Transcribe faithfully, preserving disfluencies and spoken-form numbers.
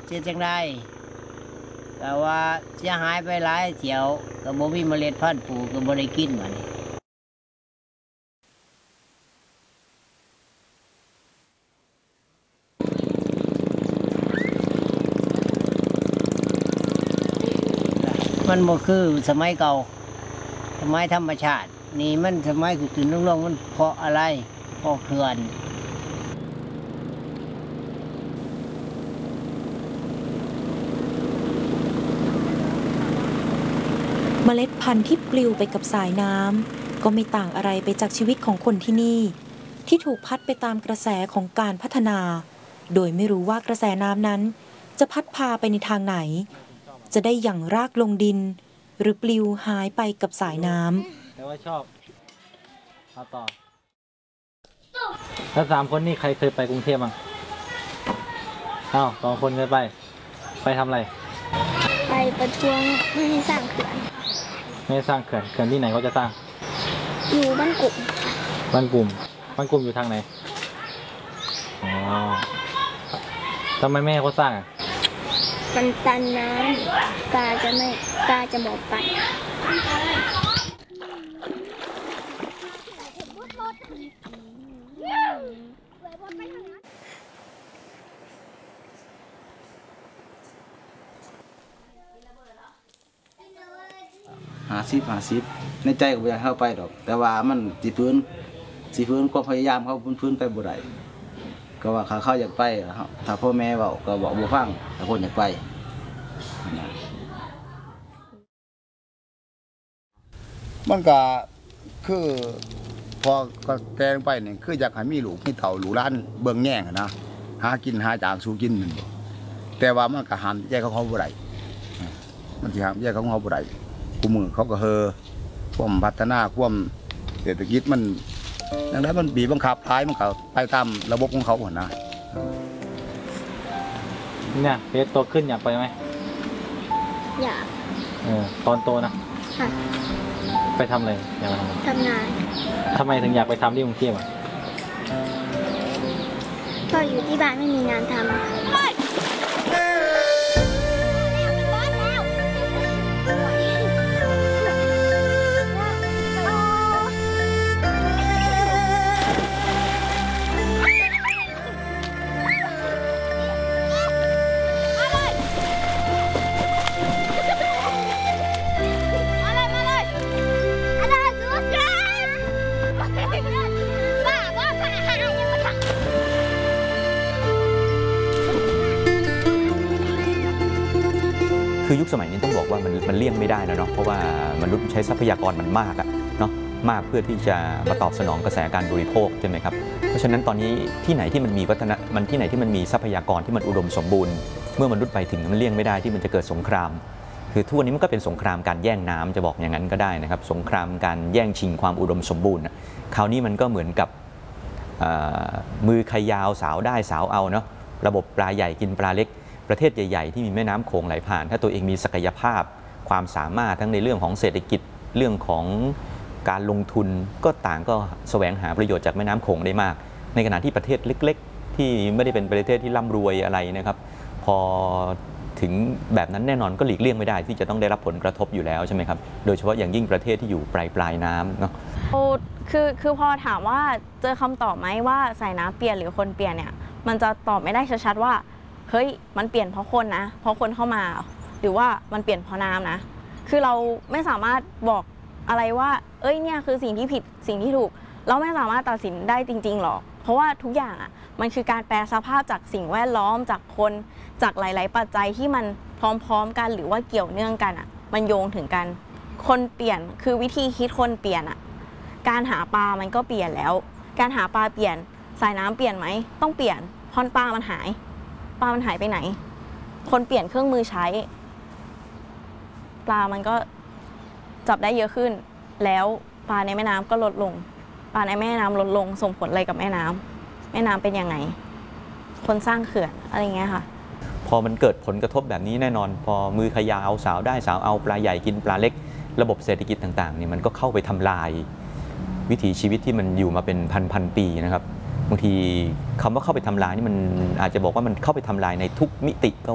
เสียจังได้แต่ว่าเสียหายไปหลายเที่ยวก็บ่มีเมล็ดพันธุ์ปลูกก็บ่ได้กินมันมันบ่คือสมัยเก่าสมัยธรรมชาตินี่มันสมัยขึ้นๆลงๆมันเพราะอะไรเพราะเขื่อนเมล็ดพันธุ์ที่ปลิวไปกับสายน้ำก็ไม่ต่างอะไรไปจากชีวิตของคนที่นี่ที่ถูกพัดไปตามกระแสของการพัฒนาโดยไม่รู้ว่ากระแสน้ำนั้นจะพัดพาไปในทางไหนจะได้หยั่งรากลงดินหรือปลิวหายไปกับสายน้ำแต่ว่าชอบเอาต่อแล้วสามคนนี่ใครเคยไปกรุงเทพบ้างอ้าวสองคนเคยไปไปทำอะไรไปประท้วงไม่ให้สร้างเขื่อนไม่ให้สร้างเขื่อนเขื่อนที่ไหนเขาจะสร้างอยู่บ้านกลุ่มบ้านกลุ่มบ้านกลุ่มอยู่ทางไหนอ๋อทำไมไม่ให้เขาสร้างอ่ะมันตันน้ำปลาจะไม่ปลาจะหมดไปหาซิบหาซิบในใจก็อยากเข้าไปดอกแต่ว่ามันสีพื้นสีพื้นความพยายามเขาพื้นพื้นไปบ่ได้ก็ว่าเขาเขาอยากไปถ้าพ่อแม่บอกก็บอกบ่ฟังถ้าคนอยากไปมันก็คือพอก็แกงไปเนี่ยคืออยากให้มีลูกมีเต่าหลูร้านเบิ่งแง่งนะหากินหาจากสู่กินนั่นแต่ว่ามันก็ห้ามแยกเขาเขาบ่ได้มันสิห้ามแยกเขาเขาบ่ได้กูมือเขาก็เฮอความพัฒนาความเศรษฐกิจมันดังนั้นมันบีบบังคับท้ายมันก็ไปตามระบบของเขาหมดนะเนี่ยเพชรโตขึ้นอยากไปไหมอยากเออตอนโตนะค่ะไปทำอะไรอยากไปทำทำงานทำไมถึงอยากไปทำที่กรุงเทพอ่ะก็อยู่ที่บ้านไม่มีงานทำคือยุคสมัยนี้ต้องบอกว่ามันมันเลี่ยงไม่ได้แล้วเนาะเพราะว่ามนุษย์ใช้ทรัพยากรมันมากอะเนาะมากเพื่อที่จะมาตอบสนองกระแสการบริโภคใช่ไหมครับเพราะฉะนั้นตอนนี้ที่ไหนที่มันมีวัฒนมันที่ไหนที่มันมีทรัพยากรที่มันอุดมสมบูรณ์เมื่อมนุษย์ไปถึงมันเลี่ยงไม่ได้ที่มันจะเกิดสงครามคือทุกวันนี้มันก็เป็นสงครามการแย่งน้ำจะบอกอย่างนั้นก็ได้นะครับสงครามการแย่งชิงความอุดมสมบูรณ์คราวนี้มันก็เหมือนกับมือใครยาวสาวได้สาวเอาเนาะระบบปลาใหญ่กินปลาเล็กประเทศใหญ่ๆที่มีแม่น้ำโขงไหลผ่านถ้าตัวเองมีศักยภาพความสามารถทั้งในเรื่องของเศรษฐกิจเรื่องของการลงทุนก็ต่างก็แสวงหาประโยชน์จากแม่น้ำโขงได้มากในขณะที่ประเทศเล็กๆที่ไม่ได้เป็นประเทศที่ร่ำรวยอะไรนะครับพอถึงแบบนั้นแน่นอนก็หลีกเลี่ยงไม่ได้ที่จะต้องได้รับผลกระทบอยู่แล้วใช่ไหมครับโดยเฉพาะอย่างยิ่งประเทศที่อยู่ปลายปลายน้ำเนาะคือคือพอถามว่าเจอคำตอบไหมว่าสายน้ำเปลี่ยนหรือคนเปลี่ยนเนี่ยมันจะตอบไม่ได้ชัดๆว่าเฮ้ยมันเปลี่ยนเพราะคนนะเพราะคนเข้ามาหรือว่ามันเปลี่ยนเพราะน้ำนะคือเราไม่สามารถบอกอะไรว่าเอ้ยเนี่ยคือสิ่งที่ผิดสิ่งที่ถูกเราไม่สามารถตัดสินได้จริงๆหรอกเพราะว่าทุกอย่างอ่ะมันคือการแปลสภาพจากสิ่งแวดล้อมจากคนจากหลายๆปัจจัยที่มันพร้อมๆกันหรือว่าเกี่ยวเนื่องกันอ่ะมันโยงถึงกันคนเปลี่ยนคือวิธีคิดคนเปลี่ยนอ่ะการหาปลามันก็เปลี่ยนแล้วการหาปลาเปลี่ยนสายน้ำเปลี่ยนไหมต้องเปลี่ยนเพราะปลามันหายปลามันหายไปไหนคนเปลี่ยนเครื่องมือใช้ปลามันก็จับได้เยอะขึ้นแล้วปลาในแม่น้ำก็ลดลงปลาในแม่น้ำลดลงส่งผลอะไรกับแม่น้ำแม่น้ำเป็นยังไงคนสร้างเขื่อนอะไรเงี้ยค่ะพอมันเกิดผลกระทบแบบนี้แน่นอนพอมือขยาวสาวได้สาวเอาปลาใหญ่กินปลาเล็กระบบเศรษฐกิจต่างๆนี่มันก็เข้าไปทำลายวิถีชีวิตที่มันอยู่มาเป็นพันๆปีนะครับบางทีคำว่าเข้าไปทำลายนี่มันอาจจะบอกว่ามันเข้าไปทำลายในทุกมิติก็